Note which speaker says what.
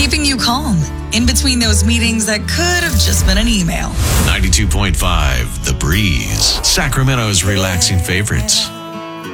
Speaker 1: keeping you calm in between those meetings that could have just been an email.
Speaker 2: 92.5 The Breeze, Sacramento's relaxing favorites.